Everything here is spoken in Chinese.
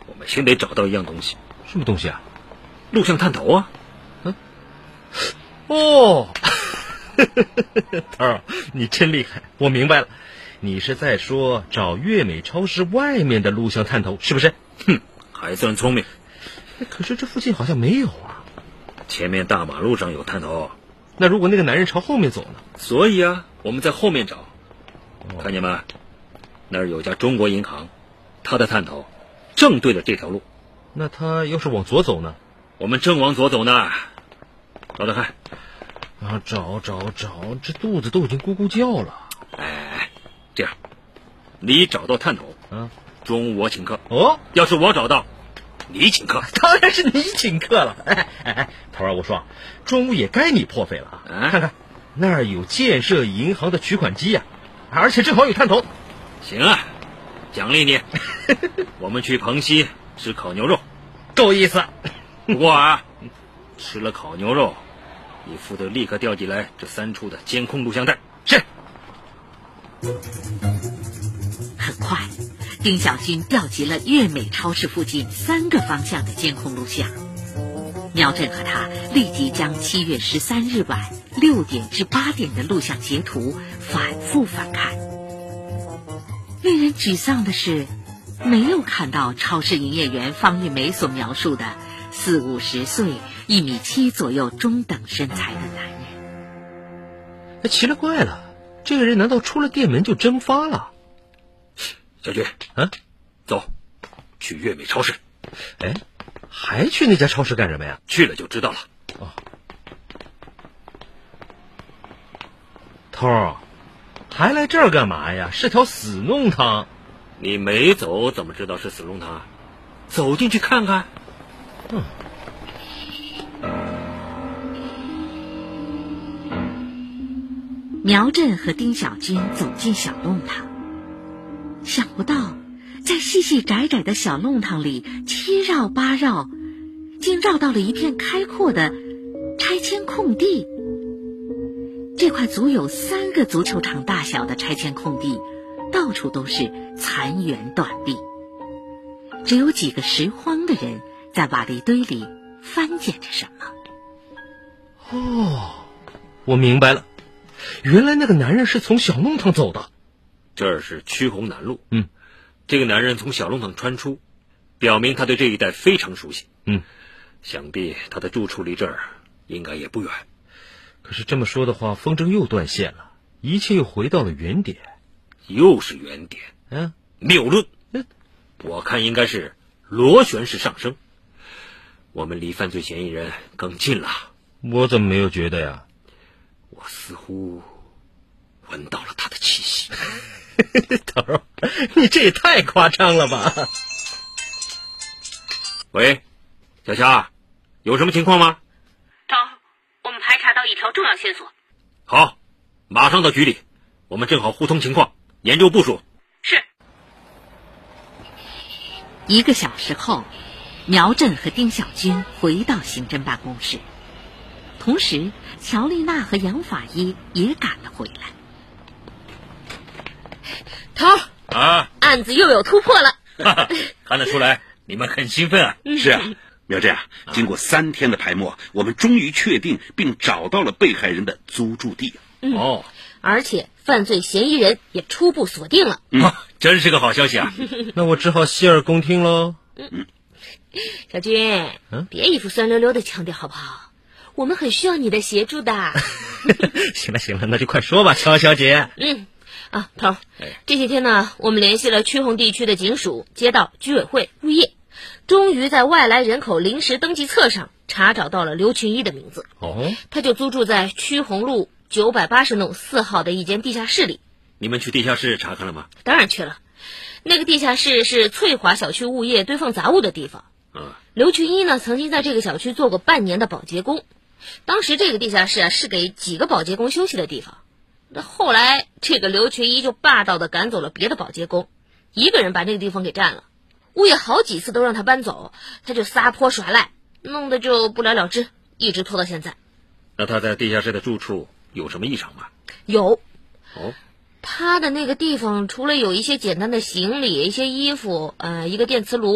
我们先得找到一样东西。 什么东西啊？ 录像探头啊。 哦，头儿，你真厉害，我明白了，你是在说找悦美超市外面的录像探头，是不是？ 哼，还算聪明。 可是这附近好像没有啊。 前面大马路上有探头。 那如果那个男人朝后面走呢？ 所以啊，我们在后面找。看见没？那儿有家中国银行，他的探头正对着这条路。 那他要是往左走呢？ 我们正往左走呢。找找看。 啊，找，这肚子都已经咕咕叫了。 哎，这样，你找到探头，中午我请客。 哦， 要是我找到，你请客。 当然是你请客了。哎，头儿，我说，中午也该你破费了啊！看看，那儿有建设银行的取款机呀，而且正好有探头。 行啊，奖励你。我们去彭溪吃烤牛肉， 够意思。 不过啊，吃了烤牛肉，你负责立刻调集来这3处的监控录像带。 是。 很快，丁小军调集了悦美超市附近3个方向的监控录像。苗振和他立即将7月13日晚6点至8点的录像截图反复翻看。令人沮丧的是，没有看到超市营业员方玉梅所描述的40、50岁、1.7米左右中等身材的男人。 奇了怪了，这个人难道出了店门就蒸发了？ 小军，走，去悦美超市。 哎，还去那家超市干什么呀？ 去了就知道了。 哦，头儿，还来这儿干嘛呀？是条死弄堂。 你没走怎么知道是死弄堂？走进去看看。 苗振和丁小军走进小弄堂，想不到在细细窄窄的小弄堂里7绕8绕，竟绕到了一片开阔的拆迁空地。这块足有3个足球场大小的拆迁空地，到处都是残垣断壁，只有几个拾荒的人在瓦砾堆里翻捡着什么。 哦，我明白了，原来那个男人是从小弄堂走的。 这儿是曲红南路。这个男人从小弄堂穿出，表明他对这一带非常熟悉。想必他的住处离这儿应该也不远。 可是这么说的话，风筝又断线了，一切又回到了原点。 又是原点。谬论。我看应该是螺旋式上升。我们离犯罪嫌疑人更近了。 我怎么没有觉得呀？ 我似乎闻到了他的气息。 头儿，你这也太夸张了吧？ 喂，小霞，有什么情况吗？ 头，我们排查到一条重要线索。 好，马上到局里，我们正好互通情况，研究部署。 是。1个小时后，苗振和丁小军回到刑侦办公室，同时乔丽娜和杨法医也赶了回来。头，案子又有突破了。 看得出来你们很兴奋啊。 是啊，苗振啊，经过3天的排摸，我们终于确定并找到了被害人的租住地。 而且犯罪嫌疑人也初步锁定了。 真是个好消息啊。 那我只好洗耳恭听喽。 小军，别一副酸溜溜的腔调好不好？我们很需要你的协助的。 行了，那就快说吧，乔小姐。 头，这些天呢，我们联系了曲红地区的警署、街道、居委会、物业，终于在外来人口临时登记册上查找到了刘群一的名字。他就租住在曲红路980弄4号的一间地下室里。 你们去地下室查看了吗？ 当然去了，那个地下室是翠华小区物业堆放杂物的地方。刘群一呢，曾经在这个小区做过半年的保洁工。当时这个地下室是给几个保洁工休息的地方。后来这个刘群一就霸道地赶走了别的保洁工，一个人把那个地方给占了。物业好几次都让他搬走，他就撒泼耍赖，弄得就不了了之，一直拖到现在。 那他在地下室的住处有什么异常吗？ 有。他的那个地方除了有一些简单的行李、一些衣服，一个电磁炉